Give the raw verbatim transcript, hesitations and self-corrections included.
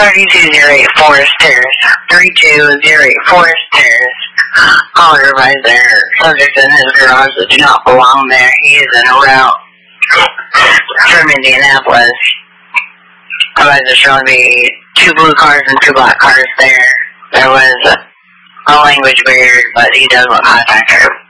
thirty-two oh eight Forest Terrace. thirty-two oh eight Forest Terrace. Caller advisor. Subject in his garage that do not belong there. He is in a route from Indianapolis. Advisor showing me two blue cars and two black cars there. There was a language barrier, but he does want contact her.